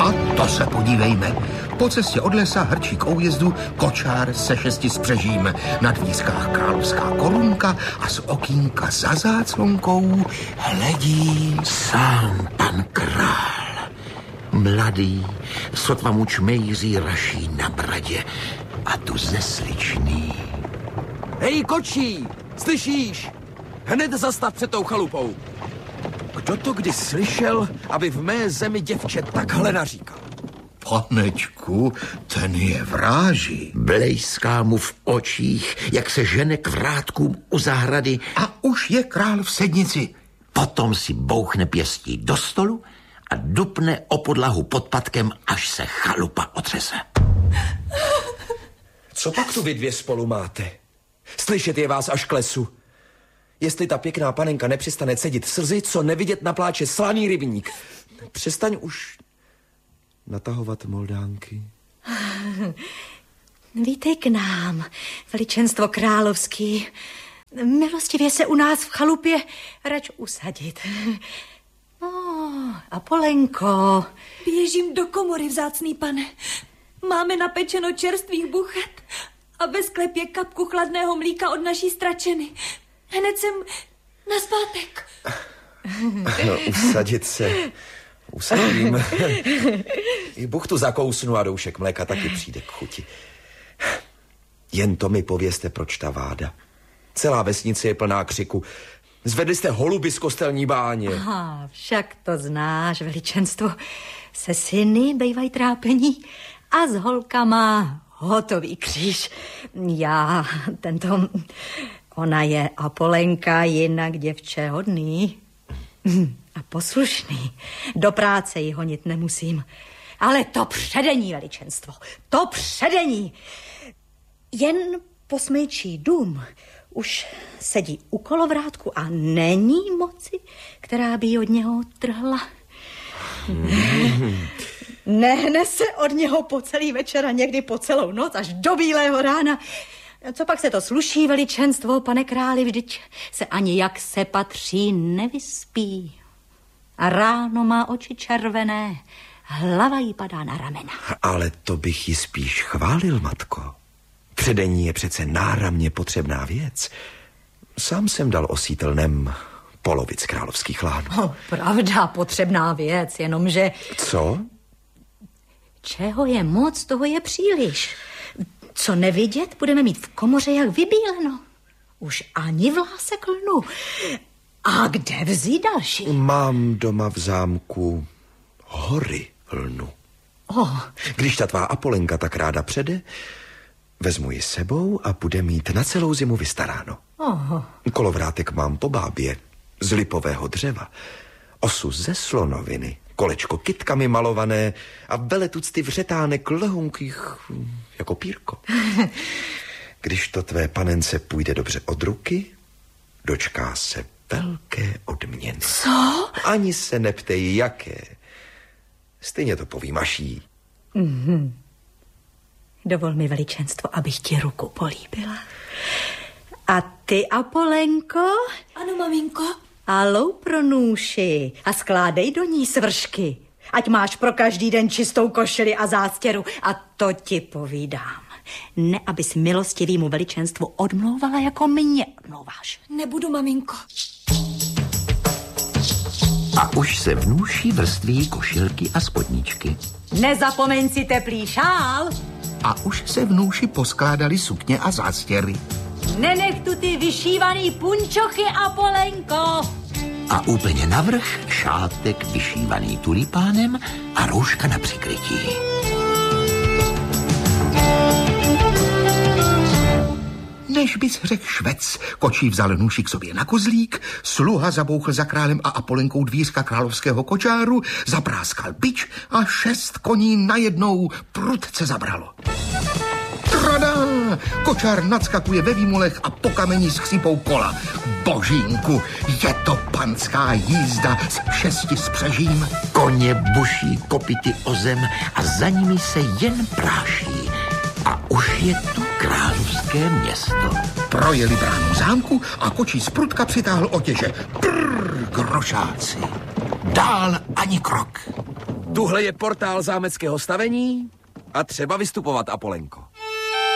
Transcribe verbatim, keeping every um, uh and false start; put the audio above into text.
A to se podívejme. Po cestě od lesa hrčí k újezdu kočár se šesti spřežím. Na dvířkách královská korunka a z okýnka za záclonkou hledí sám pan král. Mladý, sotva mu čmejří raší na bradě a tu zesličný. Hej, kočí, slyšíš? Hned zastav před tou chalupou. Kdo to kdy slyšel, aby v mé zemi děvče takhle naříkal? Panečku, ten je vráží. Blejská mu v očích, jak se žene k vrátkům u zahrady. A už je král v sednici. Potom si bouchne pěstí do stolu a dupne o podlahu pod patkem, až se chalupa otřese. Co pak tu vy dvě spolu máte? Slyšet je vás až k lesu. Jestli ta pěkná panenka nepřestane cedit slzy, co nevidět na pláče slaný rybník. Přestaň už natahovat moldánky. Vítej k nám, veličenstvo královský. Milostivě se u nás v chalupě rač usadit. Oh, Apolenko. Běžím do komory, vzácný pane. Máme napečeno čerstvých buchet a ve sklepě kapku chladného mlíka od naší stračeny. Hned jsem nazpátek. No, usadit se. Usadím. I buchtu zakousnu a doušek mléka taky přijde k chuti. Jen to mi povězte, proč ta váda. Celá vesnice je plná křiku. Zvedli jste holuby z kostelní báně. Aha, však to znáš, veličenstvo. Se syny bejvají trápení a s holkama hotový kříž. Já, tento... Ona je Apolenka, jinak děvče hodný a poslušný. Do práce ji honit nemusím. Ale to předení, veličenstvo, to předení. Jen posmejčí dům už sedí u kolovrátku a není moci, která by ji od něho trhla. Mm. Nehne se od něho po celý večer a někdy po celou noc až do bílého rána. Co pak se to sluší, veličenstvo, pane králi, vždyť se ani jak se patří nevyspí. A ráno má oči červené, hlava jí padá na ramena. Ale to bych ji spíš chválil, matko. Předení je přece náramně potřebná věc. Sám jsem dal osítelnem polovic královských lánů. No, pravda, potřebná věc, jenomže... Co? Čeho je moc, toho je příliš. Co nevidět, budeme mít v komoře jak vybíleno. Už ani vlásek lnu. A kde vzít další? Mám doma v zámku hory lnu. Oh. Když ta tvá Apolenka tak ráda přede, vezmu ji sebou a bude mít na celou zimu vystaráno. Oh. Kolovrátek mám po bábě z lipového dřeva, osu ze slonoviny, kolečko kytkami malované a veletucty vřetánek lehonkých jako pírko. Když to tvé panence půjde dobře od ruky, dočká se velké odměny. Co? Ani se neptej, jaké. Stejně to povím až jí. Mm-hmm. Dovol mi, veličenstvo, abych ti ruku políbila. A ty, Apolenko? Ano, maminko. A loup pro nůši a skládej do ní svršky. Ať máš pro každý den čistou košili a zástěru. A to ti povídám. Ne, abys milostivýmu veličenstvu odmlouvala, jako mě odmlouváš. Nebudu, maminko. A už se v nůši vrství košilky a spodničky. Nezapomeň si teplý šál. A už se v nůši poskládali sukně a zástěry. Nenech tu ty vyšívaný punčochy, Apolenko. A úplně navrch šátek vyšívaný tulipánem a rouška na přikrytí. Než bys řekl švec, kočí vzal nůši k sobě na kozlík, sluha zabouchl za králem a Apolenkou dvířka královského kočáru, zapráskal bič a šest koní najednou prudce zabralo. Trada! Kočár nadskakuje ve výmulech a po kamení skřípou kola. Božínku, je to panská jízda s šesti spřežím. Koně buší kopyty o zem a za nimi se jen práší. A už je tu královské město. Projeli bránu zámku a kočí z prudka přitáhl otěže. Prrr, grošáci. Dál ani krok. Tuhle je portál zámeckého stavení a třeba vystupovat, Apolenko.